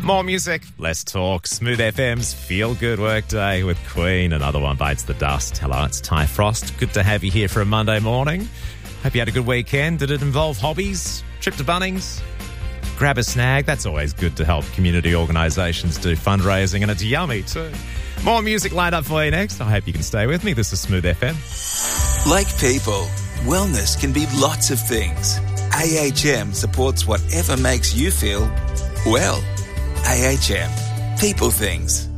More music, less talk. Smooth FM's Feel Good Workday with Queen. Another one bites the dust. Hello, it's Ty Frost. Good to have you here for a Monday morning. Hope you had a good weekend. Did it involve hobbies? Trip to Bunnings? Grab a snag? That's always good to help community organisations do fundraising, and it's yummy too. More music lined up for you next. I hope you can stay with me. This is Smooth FM. Like people, wellness can be lots of things. AHM supports whatever makes you feel well. AHM. People things.